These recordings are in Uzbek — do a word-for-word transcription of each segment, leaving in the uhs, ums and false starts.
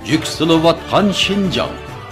yükselivatkan Şinjan.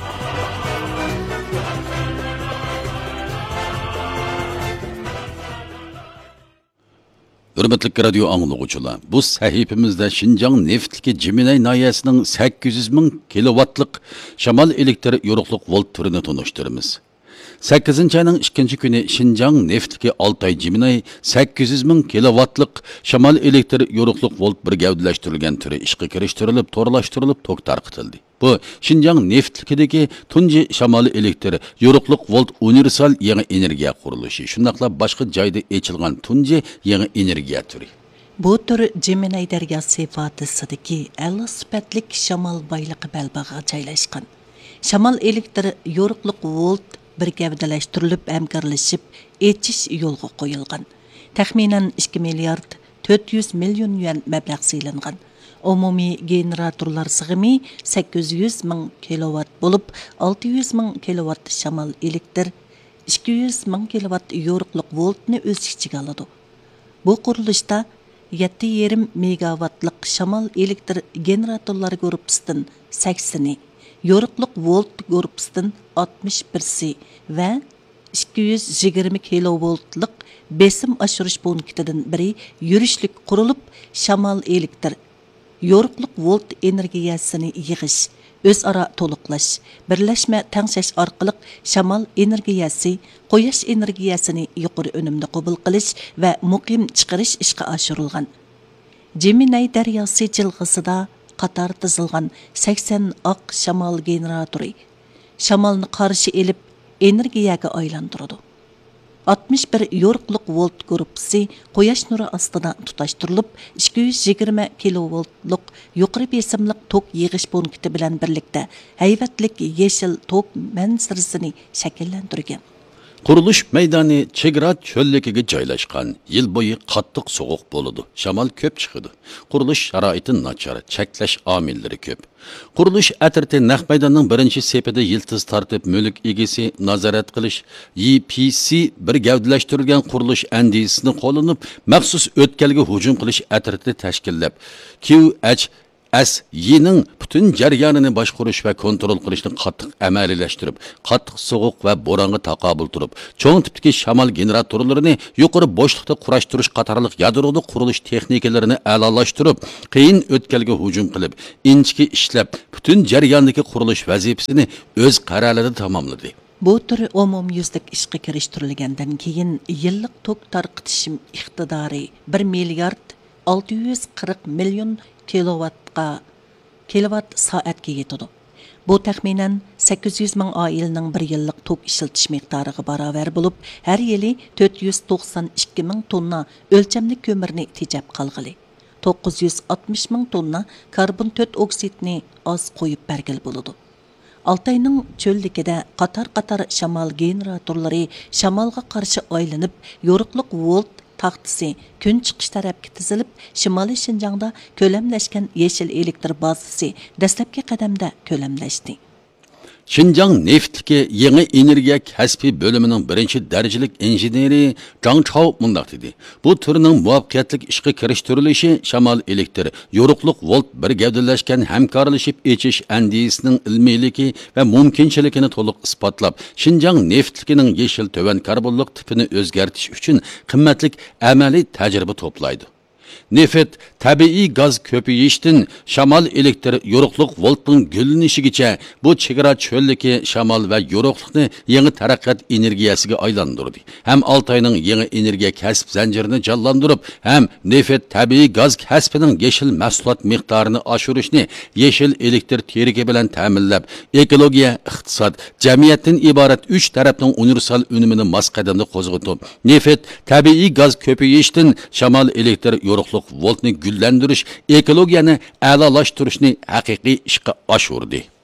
Hürmetlik radyo anlıqçılar, bu sahifimizde Şinjan neftdeki Jiminay nayəsinin sakkiz yuz ming kilovatlık şamal elektri yoruqluq volt türünü tanıştırımız. sakkizinchi ayning ikkinchi kuni Şinjan neftdeki Altay Jiminay sakkiz yuz ming kilovatlık şamal elektri yoruqluq volt bir gavdalashtirilgan türü ishga kirishtirilib, to'rlashtirilib, tok tarqitildi. Bu Şinjan neftdeki tunji şamal elektri yoruqluq volt universal yangi energiya qurilişi. Shundaqla boshqa joyda echilgan tunji yangi energiya türü. Bu tür Jiminay daryosi vodisidagi a'lo sifatli shamal boyligi balbag'iga joylashgan. Shamal elektri yoruqluq volt bir gavdalashtirilib, hamkorlashib, echish yo'lga qo'yilgan. Taxminan ikki milliard to'rt yuz million yuan mablag' saylangan. Umumiy generatorlar sig'imi sakkiz yuz ming kilovat bo'lib, olti yuz ming kilovat shamal elektr, ikki yuz ming kilovat yoruqluq voltni o'z ichiga oladi. Bu qurilishda yetti yarim megavatlik shamal elektr generatorlari guruhisidan saksoni, yoruqluq volt guruhisidan oltmish birsi va ikki yuz yigirma kilovoltlik besim oshirish punktidan biri yurishlik qurilib, shamal elektr yoruqluq volt energiyasini yig'ish, o'zaro to'liqlash, birlashma tangshash orqali shamal energiyasi, quyosh energiyasini yuqori unumda qabul qilish va muqim chiqarish ishga oshirilgan. Jiminay daryosi jilg'isida qator tizilgan sakson oq shamal generatori shamalni qarshi elib energiyaga aylantiradi. oltmish bir yoruqluq volt guruhisi quyosh nuri ostida tutashtirilib, ikki yuz yigirma kilovoltlik yuqori besimli tok yig'ish punkti bilan birlikda hayvatlik yeshil tok manzirisini shakllantirgan. Qurilish maydoni chegara cho'lligiga joylashgan. Yil bo'yi qattiq sovuq bo'ladi. Shamol ko'p chiqadi. Qurilish sharoiti nachar, cheklash omillari ko'p. Qurilish atriti naq maydonning birinchi sepida yiltiz tartib mulk egasi nazorat qilish E P C bir gavdalashtirilgan qurilish andisini qo'llanib, maxsus o'tkalga hujum qilish atriti tashkillab, Q H S Y'ning bütün jarayonini boshqarish va kontrol qilishni qattiq amaliyalashtirib, qattiq sovuq va bo'ronga taqobil turib, cho'ng tipdagi shamol generatorlarini yuqori bo'shliqda qurashtirish qatorliq yadroviy qurilish texnikalarini a'lolashtirib, qiyin o'tkalga hujum qilib, inchki ishlab, bütün jarayondagi qurilish vazifasini o'z qarorlarida tamomladi. Bu tür umumyuzlik ishga kirishtirilgandan keyin yillik tok tarqitish iqtidori bir milliard olti yuz qirq million kilovatga kilovat soatga yetadi. Bu taxminan sakkiz yuz ming oilaning bir yillik tok ishlatish miqdoriga barobar bo'lib, har yili to'rt yuz to'qson ikki ming tonna o'lchamli ko'mirni tejab qolg'ili. to'qqiz yuz oltmish ming tonna karbon to'rt oksidni oz qo'yib bergil bo'ladi. Altayning cho'lligida qator-qator shamol generatorlari shamolga qarshi aylanib, yoruqluq volt taxtisi kun chiqish tarafga tizilib, Shimoliy Shinjongda ko'lamlashgan yeshil elektr bazasi dastlabki qadamda ko'lamlashdi. Şinjan neftdeki yeni energiya kasbi bölümünün birinci derecelik injeneri Zhang Chao mundaq dedi. Bu türünün muvaffaqiyatli ishga kirishtirilişi shamal elektr, yoruqluq volt bir gavdalashgan hamkorlashib echish andisinin ilmiyligi va mumkinchiligini to'liq isbotlab, Şinjan neftdikining yeshil to'van karbonlik tipini o'zgartish uchun qimmatli amaliy tajriba to'playdi. Neft, tabiiy gaz ko'payishdan shamol elektr yoruqluq voltning gullanishgacha bu chegara cho'lligi shamol va yoruqlikni yangi taraqqiyot energiyasiga aylantirdi. Ham Altayning yangi energiya kasb zanjirini jonlantirib, ham neft, tabiiy gaz kasbining yeshil mahsulot miqdorini oshirishni yeshil elektr terigi bilan ta'minlab, ekologiya, iqtisod, jamiyatdan iborat uch tarafning universal unumini mos qadamda qo'zg'atib, neft, tabiiy gaz ko'payishdan shamol elektr yoruqluq voltni güllendirish, ekologiyani a'lolashtirishni haqiqiy ishga oshirdi.